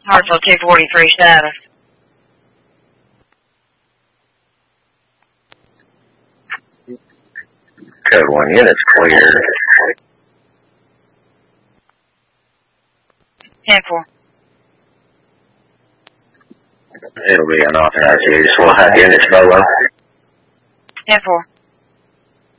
Hartsville 243 status. Code 1 units clear. 10-4. It'll be unauthorized use. We'll have units below. 10-4.